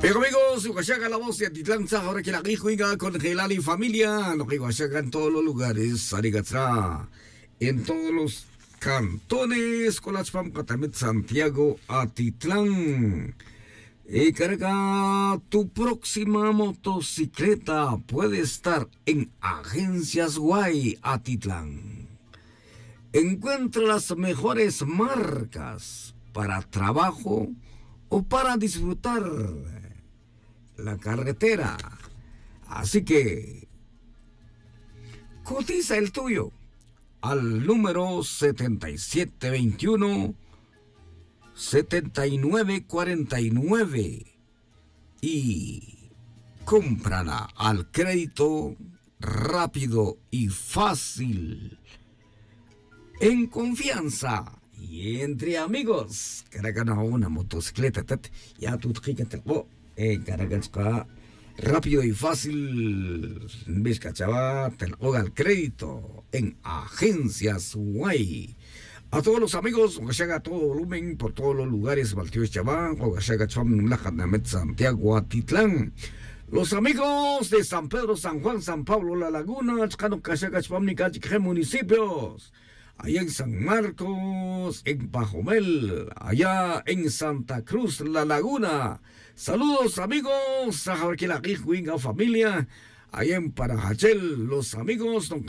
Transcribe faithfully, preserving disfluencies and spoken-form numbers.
Pero amigos, Huachaca, la voz de Atitlán, ahora que la Rijuiga con Gelali familia, lo que Huachaca en todos los lugares, Arigatzra, en todos los cantones, Colachpam, Catamet, Santiago, Atitlán. Y carga, tu próxima motocicleta puede estar en Agencias Guay, Atitlán. Encuentra las mejores marcas para trabajo o para disfrutar la carretera. Así que cotiza el tuyo al número setenta y siete veintiuno, setenta y nueve cuarenta y nueve y cómprala al crédito rápido y fácil, en confianza y entre amigos. Cargan una motocicleta, ya tú fíjate, oh, eh, cargan rápido y fácil, ves cachaba, te lo al crédito en Agencias Guay. A todos los amigos, Huachaca a todo volumen, por todos los lugares, Baltío Chabán, Huachaca Chom, Lajamet, Santiago, Atitlán. Los amigos de San Pedro, San Juan, San Pablo, La Laguna, Chcano, Cachaca, Chpam, Nicachique, municipios. Allá en San Marcos, en Pajomel, allá en Santa Cruz, La Laguna. Saludos amigos, a la familia, allá en Parajachel, los amigos, don